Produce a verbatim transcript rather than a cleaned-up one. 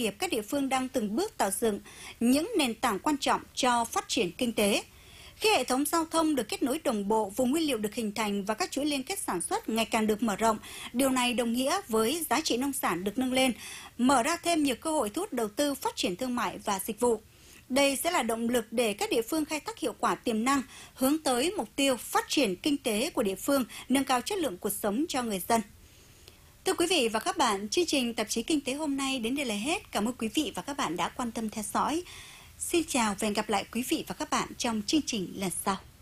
nghiệp các địa phương đang từng bước tạo dựng những nền tảng quan trọng cho phát triển kinh tế. Khi hệ thống giao thông được kết nối đồng bộ, vùng nguyên liệu được hình thành và các chuỗi liên kết sản xuất ngày càng được mở rộng, điều này đồng nghĩa với giá trị nông sản được nâng lên, mở ra thêm nhiều cơ hội thu hút đầu tư, phát triển thương mại và dịch vụ. Đây sẽ là động lực để các địa phương khai thác hiệu quả tiềm năng, hướng tới mục tiêu phát triển kinh tế của địa phương, nâng cao chất lượng cuộc sống cho người dân. Thưa quý vị và các bạn, chương trình Tạp chí Kinh tế hôm nay đến đây là hết. Cảm ơn quý vị và các bạn đã quan tâm theo dõi. Xin chào và hẹn gặp lại quý vị và các bạn trong chương trình lần sau.